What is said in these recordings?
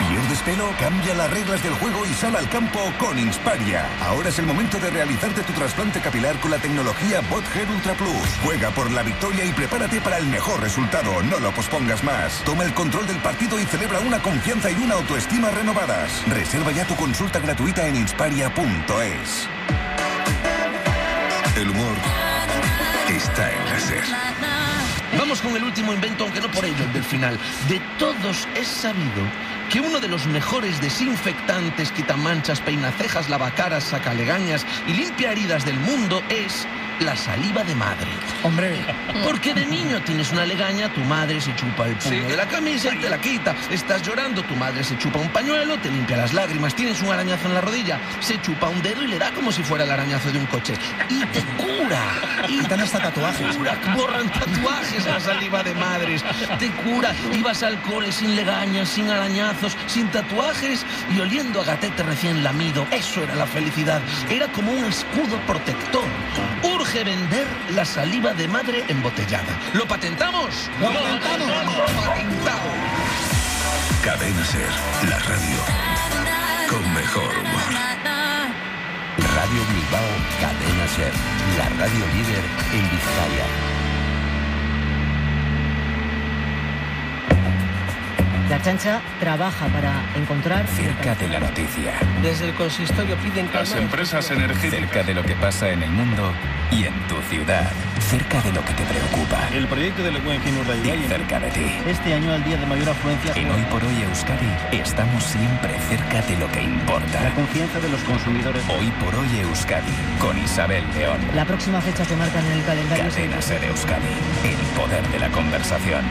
¿Pierdes pelo? Cambia las reglas del juego y sal al campo con Insparia. Ahora es el momento de realizarte tu trasplante capilar con la tecnología BotHair Ultra Plus. Juega por la victoria y prepárate para el mejor resultado. No lo pospongas más. Toma el control del partido y celebra una confianza y una autoestima renovadas. Reserva ya tu consulta gratuita en insparia.es. El humor está en la SER. Vamos con el último invento, aunque no por ello el del final. De todos es sabido que uno de los mejores desinfectantes, quitamanchas, peinacejas, lavacaras, sacalegañas y limpia heridas del mundo es la saliva de madre. Hombre. Porque de niño tienes una legaña, tu madre se chupa el puño de la camisa y te la quita. Estás llorando, tu madre se chupa un pañuelo, te limpia las lágrimas. Tienes un arañazo en la rodilla, se chupa un dedo y le da como si fuera el arañazo de un coche. Y te cura. Y dan hasta tatuajes. Borran tatuajes a la saliva de madres. Te cura. Ibas al cole sin legañas, sin arañazos, sin tatuajes y oliendo a gatete recién lamido. Eso era la felicidad. Era como un escudo protector. Urge vender la saliva de madre embotellada. ¿Lo patentamos? ¡Lo patentamos! ¡Patentado! Cadena SER, la radio con mejor humor. Radio Bilbao, Cadena SER, la radio líder en Vizcaya. La Ertzaintza trabaja para encontrar... Cerca de la noticia. Desde el consistorio piden que... Las empresas energéticas. Cerca de lo que pasa en el mundo y en tu ciudad. Cerca de lo que te preocupa. El proyecto del Guggenheim Urdaibai. Y cerca de ti. Este año, al día de mayor afluencia... En Hoy por Hoy Euskadi, estamos siempre cerca de lo que importa. La confianza de los consumidores. Hoy por Hoy Euskadi, con Isabel León. La próxima fecha que marcan en el calendario... Cadena SER Euskadi, el poder de la conversación.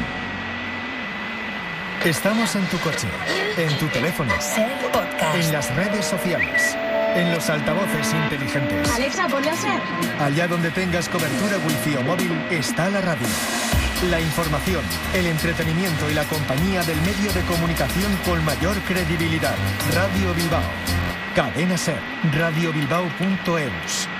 Estamos en tu coche, en tu teléfono, SER Podcast, en las redes sociales, en los altavoces inteligentes. Alexa, ponle a SER. Allá donde tengas cobertura wifi o móvil está la radio. La información, el entretenimiento y la compañía del medio de comunicación con mayor credibilidad. Radio Bilbao. Cadena SER. radiobilbao.eus.